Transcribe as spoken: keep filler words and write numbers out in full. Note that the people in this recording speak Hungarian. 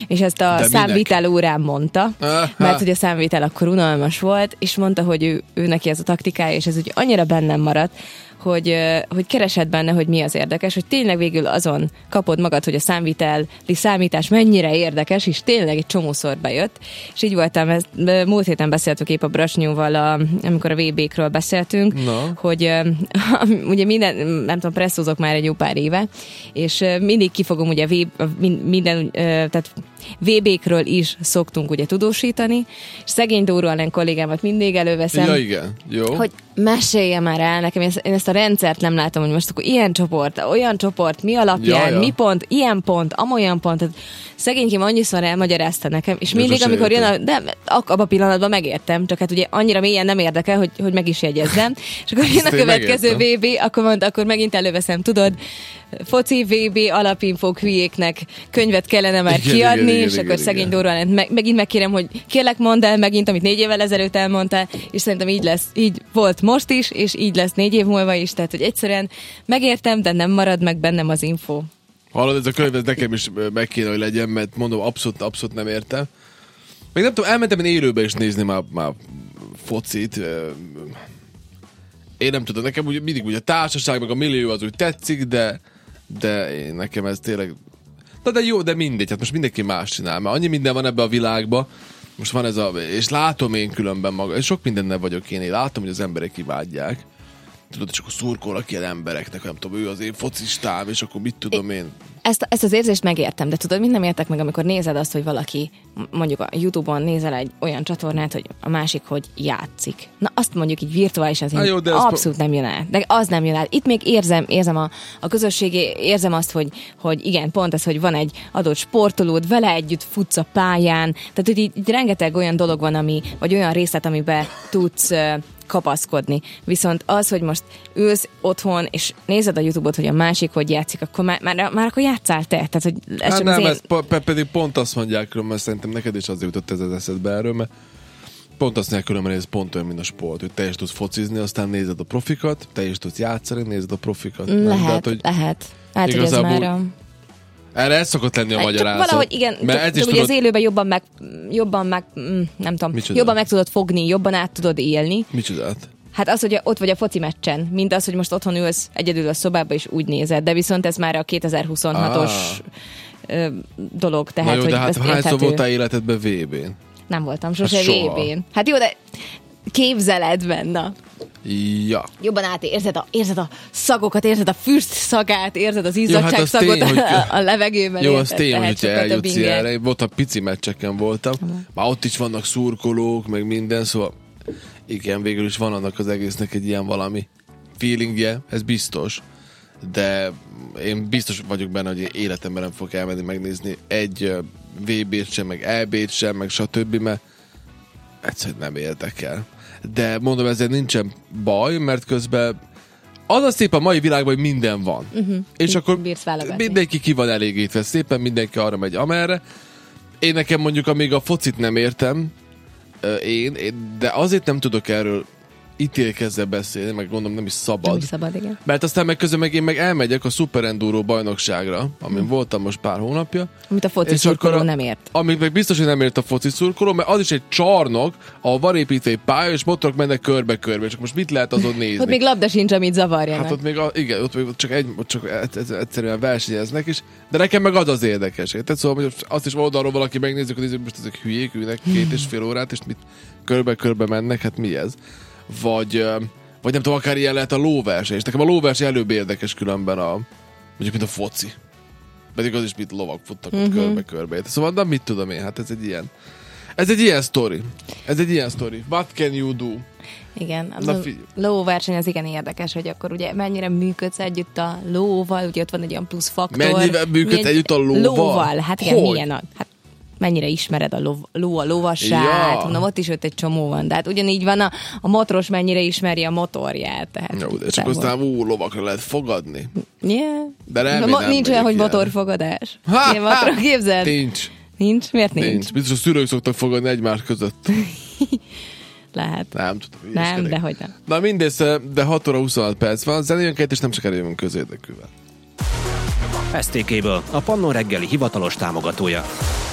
és ezt a számvitel órán mondta, mert hogy a számvitel akkor unalmas volt, és mondta, hogy ő, ő neki ez a taktikája, és ez úgy annyira bennem maradt, hogy, hogy keresed benne, hogy mi az érdekes, hogy tényleg végül azon kapod magad, hogy a számviteli számítás mennyire érdekes, és tényleg egy csomószor bejött. És így voltam, ezt, múlt héten beszéltük épp a Brasnyóval, a, amikor a vé békről beszéltünk, no. hogy ugye minden, nem tudom, presszózok már egy jó pár éve, és mindig kifogom ugye v, minden, tehát vé békről is szoktunk ugye tudósítani, és szegény Dóró Ellen kollégámat mindig előveszem, ja, igen. Jó. Hogy mesélje már el nekem, én ezt, én ezt a rendszert nem látom, hogy most akkor ilyen csoport, olyan csoport, mi alapján, ja, ja. mi pont, ilyen pont, amolyan pont, tehát szegénykém annyiszor elmagyarázta nekem, és de mindig, amikor jön a, de abban a pillanatban megértem, csak hát ugye annyira mélyen nem érdekel, hogy, hogy meg is jegyezzem, és akkor jön a következő vé bé, akkor, mond, akkor megint előveszem, tudod, foci vé bé alapinfók hülyéknek könyvet kellene már igen, kiadni, igen, és igen, akkor igen, szegény Dóró Ellent meg, megint megkérem, hogy kérlek mondd el megint, amit négy évvel ezelőtt elmondtál, és szerintem így lesz, így volt most is, és így lesz négy év múlva is, tehát hogy egyszerűen megértem, de nem marad meg bennem az info. Hallod, ez a könyv, ez nekem is meg kéne, hogy legyen, mert mondom, abszolút, abszolút nem értem. Még nem tudom, elmentem én élőbe is nézni már, már focit. Én nem tudom, nekem úgy, mindig úgy a társaság, meg a millió az úgy tetszik, de, de én, nekem ez tényleg... Na de jó, de mindegy, hát most mindenki más csinál, mert annyi minden van ebbe a világba, most van ez a... És látom én különben maga, és sok mindennel vagyok én, én látom, hogy az emberek imádják. Tudod, csak a szurkolnak ilyen embereknek, nem tudom, ő az én focistám, és akkor mit tudom én. Ezt, ezt az érzést megértem, de tudod, mit nem értek meg, amikor nézed azt, hogy valaki, mondjuk a YouTube-on nézel egy olyan csatornát, hogy a másik, hogy játszik. Na azt mondjuk így virtuálisan, az jó, abszolút nem jön el. De az nem jön el. Itt még érzem, érzem a, a közösségé, érzem azt, hogy, hogy igen, pont ez, hogy van egy adott sportolód, vele együtt futsz a pályán, tehát hogy így, így rengeteg olyan dolog van, ami, vagy olyan részlet, amiben tudsz kapaszkodni. Viszont az, hogy most ülsz otthon, és nézed a YouTube-ot, hogy a másik hogy játszik, akkor már, már, már akkor játszál te. Tehát, hogy ez hát csak nem, én... ez p- pedig pont azt mondják, mert szerintem neked is azért jutott ez az eszedbe erről, mert pont azt mondják, hogy ez pont olyan, mint a sport, hogy te is tudsz focizni, aztán nézed a profikat, te is tudsz játszani, nézed a profikat. Lehet, nem? Tehát, hogy lehet. Hát, hogy ez már a... Erre ez szokott lenni a magyarázat. Valahogy igen, mert csak, csak ugye tudod... az élőben jobban meg, jobban meg, nem tudom, Micsoda? jobban meg tudod fogni, jobban át tudod élni. Micsodát? Hát az, hogy ott vagy a foci meccsen, mint az, hogy most otthon ülsz egyedül a szobába és úgy nézed, de viszont ez már a kétezer-huszonhatos ah. dolog, tehát, na jó, hogy de hát hányszor voltál életedben vé bén? Nem voltam sose hát vé bén. Hát jó, de képzeled benne. Ja. Jobban átérzed a, érzed a szagokat, érzed a füst szagát, érzed az izzadság szagot tény, hogy... a levegőben. Jó, az tény, hogyha eljutsz ilyenre. Én voltam pici meccseken voltam. Uh-huh. Már ott is vannak szurkolók, meg minden, szóval igen, végül is van annak az egésznek egy ilyen valami feelingje, ez biztos. De én biztos vagyok benne, hogy életemben nem fogok elmenni megnézni egy vé bét sem, meg é bét sem, meg stb., mert egyszerűen nem érdekel. De mondom, ezzel nincsen baj, mert közben az a szép a mai világban, hogy minden van. Uh-huh. És akkor mindenki ki van elégítve. Szépen mindenki arra megy, amerre. Én nekem mondjuk, amíg a focit nem értem, én, én de azért nem tudok erről ítélkezzel beszélni, meg gondolom nem is szabad. Nem is szabad, igen. Mert aztán meg közben meg én meg elmegyek a Super Enduro bajnokságra, amin hmm. voltam most pár hónapja. Amit a foci szurkoló nem ért. Amit meg biztos, hogy nem ért a foci szurkoló, mert az is egy csarnok, ahol van építve egy pálya, és motorok mennek körbe-körbe, csak most mit lehet azon nézni? Ott még labda sincs, amit zavarjanak. Hát ott még, a, igen, ott még csak, egy, csak egyszerűen versenyeznek is, de nekem meg az az érdekes. Tehát szóval hogy azt is oldalról valaki megnézik, hogy nézzük, most ezek hülyék ülnek két és fél órát, és mit körbe-körbe mennek, hát mi ez? Vagy, vagy nem tudom, akár ilyen lehet a lóverseny. És nekem a lóverseny előbb érdekes különben a, mondjuk, mint a foci. Pedig az is mit lovak futtak ott mm-hmm. körbe-körbe. Szóval, de mit tudom én, hát ez egy ilyen ez egy ilyen sztori. Ez egy ilyen sztori. What can you do? Igen, a lóverseny az igen érdekes, hogy akkor ugye mennyire működsz együtt a lóval, ugye ott van egy olyan plusz faktor. Mennyivel működsz Milyen... együtt a lóval? Lóval, hát igen, hogy? Milyen a... Hát mennyire ismered a ló, ló a lovasát, ja. Mondom, ott is ott egy csomó van, de hát ugyanígy van a, a motoros mennyire ismeri a motorját. Tehát jó, de csak aztán ú, lovakra lehet fogadni. Yeah. De remélem, mo- nincs olyan, hogy motorfogadás. Ha, Ilyen motorra képzeld? Nincs. Nincs? Miért nincs? Nincs. Biztos a szülők szoktak fogadni egymás között. Lehet. Nem tudom. Nem, de hogy nem. Na mindössze, de hat óra huszonhat perc van. Zenélőnként és nem csak eljövünk közérdekűvel. es té ká-ből a Pannó reggeli hivatalos támogatója.